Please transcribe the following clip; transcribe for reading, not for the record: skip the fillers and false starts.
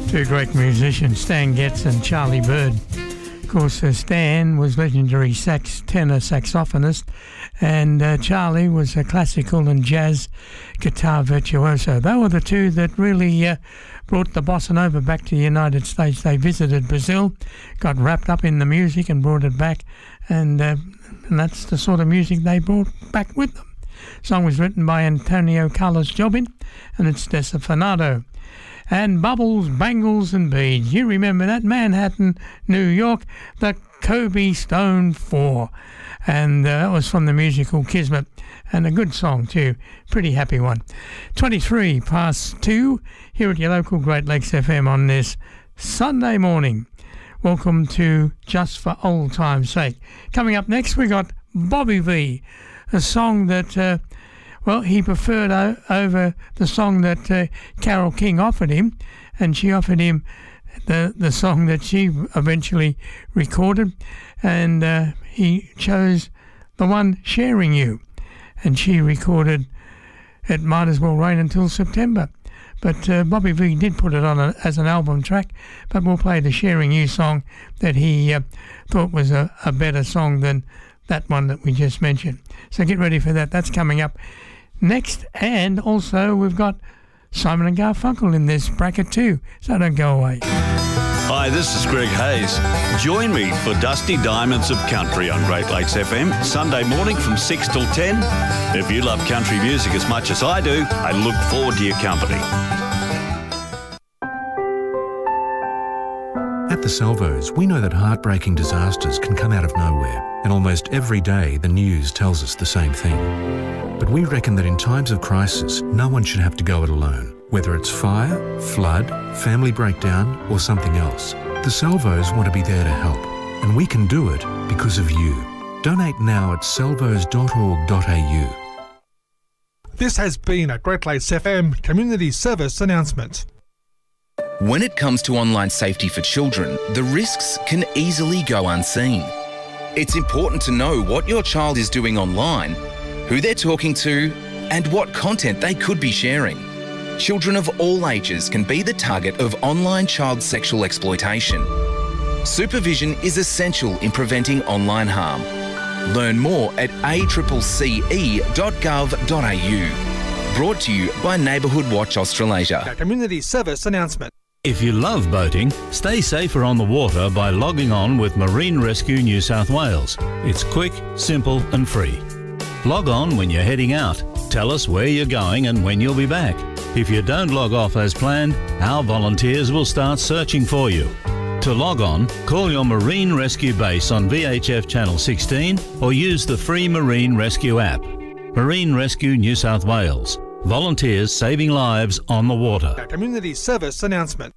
Two great musicians, Stan Getz and Charlie Bird. Of course, Stan was legendary tenor saxophonist, and Charlie was a classical and jazz guitar virtuoso. They were the two that really brought the bossa nova back to the United States. They visited Brazil, got wrapped up in the music and brought it back, and that's the sort of music they brought back with them. The song was written by Antonio Carlos Jobim, and it's Desafinado. And Bubbles, Bangles and Beads. You remember that? Manhattan, New York, the Kobe Stone 4. And that was from the musical Kismet. And a good song too. Pretty happy one. 23 past 2 here at your local Great Lakes FM on this Sunday morning. Welcome to Just for Old Time's Sake. Coming up next, we got Bobby V, a song that... he preferred over the song that Carole King offered him, and she offered him the song that she eventually recorded, and he chose the one Sharing You, and she recorded It Might As Well Rain Until September. But Bobby V did put it on as an album track, but we'll play the Sharing You song that he thought was a better song than that one that we just mentioned. So get ready for that. That's coming up next, and also we've got Simon and Garfunkel in this bracket too, so don't go away. Hi, this is Greg Hayes. Join me for Dusty Diamonds of Country on Great Lakes FM, Sunday morning from 6 till 10. If you love country music as much as I do, I look forward to your company. At the Salvos, we know that heartbreaking disasters can come out of nowhere, and almost every day the news tells us the same thing. But we reckon that in times of crisis, no one should have to go it alone. Whether it's fire, flood, family breakdown, or something else, the Salvos want to be there to help. And we can do it because of you. Donate now at salvos.org.au. This has been a Great Lakes FM Community Service announcement. When it comes to online safety for children, the risks can easily go unseen. It's important to know what your child is doing online, who they're talking to, and what content they could be sharing. Children of all ages can be the target of online child sexual exploitation. Supervision is essential in preventing online harm. Learn more at accce.gov.au. Brought to you by Neighbourhood Watch Australasia. A community service announcement. If you love boating, stay safer on the water by logging on with Marine Rescue New South Wales. It's quick, simple and free. Log on when you're heading out. Tell us where you're going and when you'll be back. If you don't log off as planned, our volunteers will start searching for you. To log on, call your Marine Rescue base on VHF Channel 16 or use the free Marine Rescue app. Marine Rescue New South Wales. Volunteers saving lives on the water. A community service announcement.